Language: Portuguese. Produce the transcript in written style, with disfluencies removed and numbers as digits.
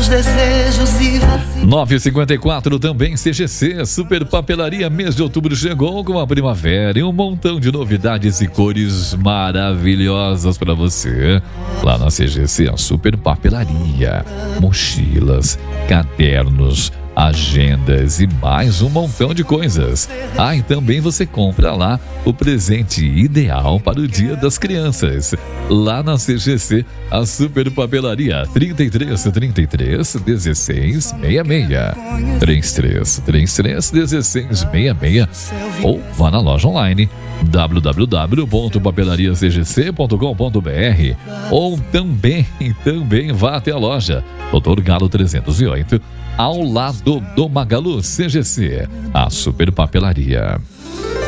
meus desejos e 9h54 também CGC, Super Papelaria, mês de outubro chegou com a primavera e um montão de novidades e cores maravilhosas para você. Lá na CGC, a Super Papelaria, mochilas, cadernos, agendas e mais um montão de coisas. E também você compra lá o presente ideal para o Dia das Crianças. Lá na CGC, a Super Papelaria, 3333-1666, 3333-1666, ou vá na loja online www.papelariacgc.com.br, ou também vá até a loja Dr. Galo 308, ao lado do Magalu CGC, a Super Papelaria.